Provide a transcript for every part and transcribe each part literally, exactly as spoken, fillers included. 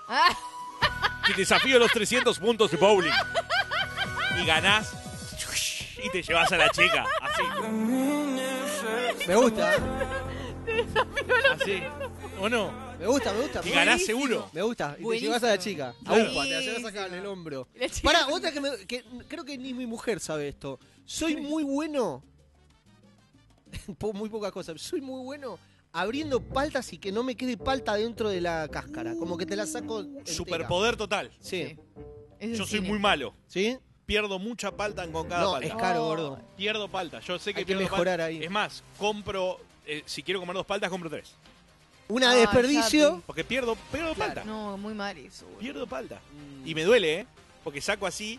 Ah. Te desafío los trescientos puntos de bowling. Y ganás y te llevas a la chica. Así. Me gusta. Así. ¿O no? Me gusta, me gusta. Y ganás seguro. Me gusta. Y Buenísimo. te llevas a la chica. A Buenísimo. upa, te la llevas acá en el hombro. La chica- Pará, otra que, me, que creo que ni mi mujer sabe esto. Soy muy bueno. Po- muy pocas cosas. Soy muy bueno abriendo paltas y que no me quede palta dentro de la cáscara. Como que te la saco. entera. Superpoder total. Sí. Sí. Eso es Yo soy cine. muy malo. ¿Sí? Pierdo mucha palta con cada No, palta. es caro, Oh. gordo. Pierdo palta. Yo sé que Hay que pierdo mejorar palta. ahí. Es más, compro. eh, si quiero comer dos paltas, compro tres. Una Ah, de desperdicio. Chapi. Porque pierdo, pierdo Claro. palta. No, muy mal eso. güey. Pierdo palta. Mm. Y me duele, ¿eh? Porque saco así,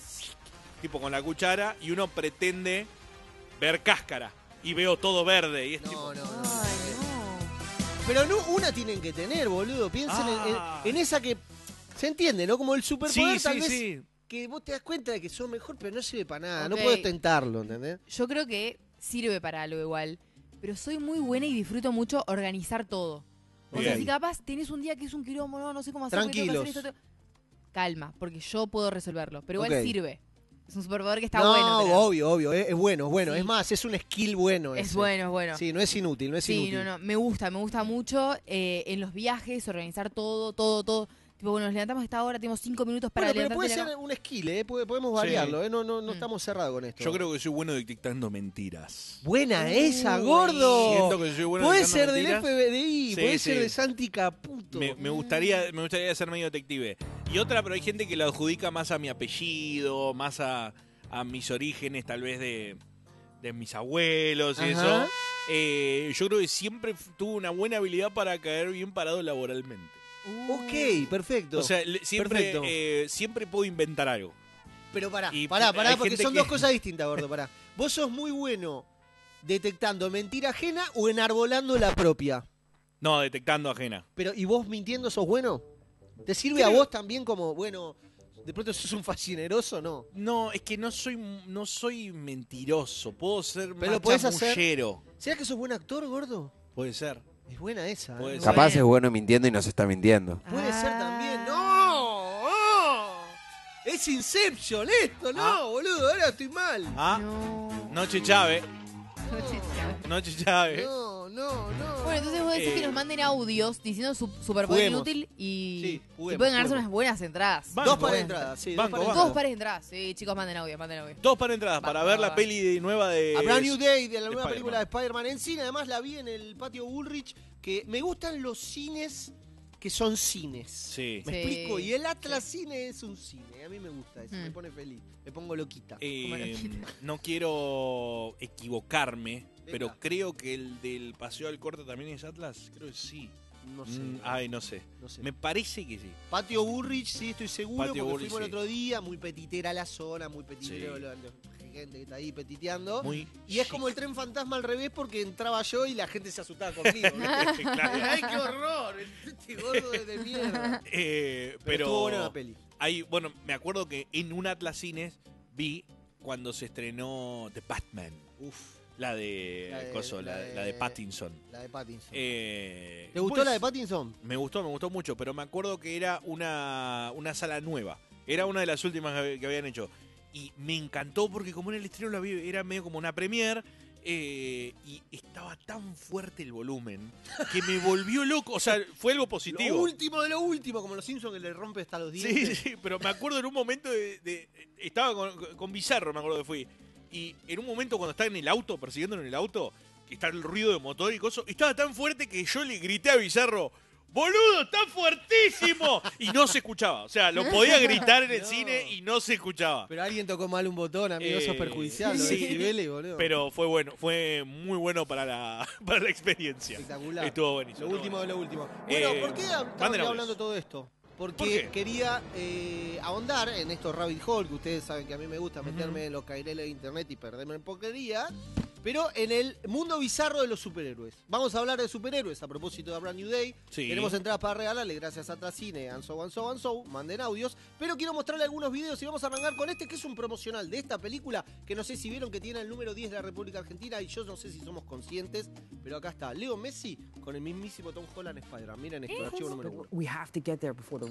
tipo con la cuchara, y uno pretende ver cáscara. Y veo todo verde. Y es tipo. No, no, no. Ay, no. Pero no, una tienen que tener, boludo. Piensen en- Ah. en, en esa que. Se entiende, ¿no? Como el superpoder, Sí, tal sí, vez. sí. Que vos te das cuenta de que sos mejor, pero no sirve para nada. Ok. No puedes tentarlo, ¿entendés? Yo creo que sirve para algo igual. Pero soy muy buena y disfruto mucho organizar todo. O sea, Bien. si capaz tenés un día que es un quilombo, no, no sé cómo hacerlo. tengo que hacer Tranquilos. esto, te- Calma, porque yo puedo resolverlo. Pero igual Ok. sirve. Es un superpoder que está no, bueno. tener. obvio, obvio. Es, es bueno, es bueno. Sí. Es más, es un skill bueno. Es ese. bueno, es bueno. Sí, no es inútil, no es Sí, inútil. no, no, me gusta, me gusta mucho eh, en los viajes, organizar todo, todo, todo. Tipo, bueno, nos levantamos a esta hora, tenemos cinco minutos para Bueno, pero levantarse puede de la ser cama. un skill, ¿eh? Puede- podemos variarlo, ¿eh? No, no, no Mm. estamos cerrados con esto. Yo creo que soy bueno detectando mentiras. Buena Uy. esa, gordo. Siento que soy bueno Puede detectando ser del mentiras. F B I, Sí, puede sí. ser de Santi Caputo. Me, me gustaría, me gustaría ser medio detective. Y otra, pero hay gente que lo adjudica más a mi apellido, más a, a mis orígenes, tal vez de, de mis abuelos y Ajá. eso. Eh, yo creo que siempre f- tuve una buena habilidad para caer bien parado laboralmente. Ok, perfecto. O sea, le- siempre, Perfecto. eh, siempre puedo inventar algo. Pero pará, y pará, hay pará, porque gente son que- dos cosas distintas, gordo, pará. Vos sos muy bueno detectando mentira ajena o enarbolando la propia. No, detectando ajena. Pero, ¿y vos mintiendo sos bueno? ¿Te sirve a Creo- vos también como, bueno, de pronto sos un fascineroso? No. No, es que no soy, no soy mentiroso. Puedo ser Pero más lo podés hacer- chamullero. ¿Será que sos buen actor, gordo? Puede ser. Es buena esa. Puede ¿eh? ser. Capaz Bueno. es bueno mintiendo y nos está mintiendo. Puede ser Ah. también. ¡No! ¡No! Es Inception esto, no, Ah. boludo, ahora estoy mal. Ah, No. Noche Chávez. No. Noche Chávez. No, no, no. Bueno, entonces vos decís Eh. que nos manden audios diciendo su superpoder Juguemos. inútil y, Sí, y juguemos, pueden ganarse juguemos. unas buenas entradas. Banco. Dos para Buenas entradas, sí. Banco, dos para banco. Dos entradas. para entradas. Sí, chicos, manden audio, manden audio. Dos para entradas Va, para va, ver va. la peli nueva de. A Brand New Day de la nueva Spider-Man. película de Spider-Man en cine. Además la vi en el patio Bullrich. Que me gustan los cines que son cines. Sí. ¿Me Sí, explico? Y el Atlas Cine es un cine. A mí me gusta eso. Mm. Me pone feliz. Me pongo loquita. Eh, no quiero equivocarme, pero Venga. creo que el del Paseo al Corte también es Atlas. Creo que sí. No sé. Mm, ay, no sé. no sé. Me parece que sí. Patio Bullrich, sí, estoy seguro. Patio porque Bullrich, fuimos el sí. otro día. Muy petitera la zona. Muy petitera Sí. la, la gente que está ahí petiteando. Muy Y es como el tren fantasma al revés porque entraba yo y la gente se asustaba conmigo. ¿no? Claro. ¡Ay, qué horror! Este gordo de, de mierda. Eh, Pero, pero estuvo buena la peli. hay, bueno, me acuerdo que en un Atlas Cines vi cuando se estrenó The Batman. Uf, La de, La de- coso, la, la de, la de de- Pattinson. la de Pattinson. Eh, ¿Te gustó pues, la de Pattinson? Me gustó, me gustó mucho, pero me acuerdo que era una, una sala nueva. Era una de las últimas que que habían hecho. Y me encantó porque como en el estreno la vi, era medio como una premiere. eh, y estaba tan fuerte el volumen que me volvió loco. O sea, fue algo Lo positivo. último de lo último, como los Simpsons que le rompe hasta los Sí, dientes. sí, pero me acuerdo en un momento de... de- estaba con, con Bizarro, me acuerdo que fui. Y en un momento cuando estaba en el auto, persiguiéndolo en el auto, que está el ruido de motor y cosas, estaba tan fuerte que yo le grité a Bizarro, ¡boludo, está fuertísimo! Y no se escuchaba. O sea, lo podía gritar en el No. cine y no se escuchaba. Pero alguien tocó mal un botón, amigo, eso es Eh, perjudicial. Los sí. decibeles, boludo. Pero fue bueno, fue muy bueno para la, para la experiencia. Espectacular. Estuvo buenísimo. Lo último de lo último. Bueno, Eh, ¿por qué estamos manden audios. hablando de todo esto? Porque ¿Por qué? quería eh, ahondar en estos rabbit hole, que ustedes saben que a mí me gusta Ujú. meterme en los caireles de internet y perderme en porquería, pero en el mundo bizarro de los superhéroes. Vamos a hablar de superhéroes a propósito de Brand New Day. Sí. Tenemos entradas para regalarle gracias a Tracine, Anso, Anso, Anso, manden audios. Pero quiero mostrarle algunos videos y vamos a arrancar con este que es un promocional de esta película que no sé si vieron que tiene el número diez de la República Argentina y yo no sé si somos conscientes, pero acá está Leo Messi con el mismísimo Tom Holland Spider-Man. Miren esto, el archivo número uno. We have to get there before the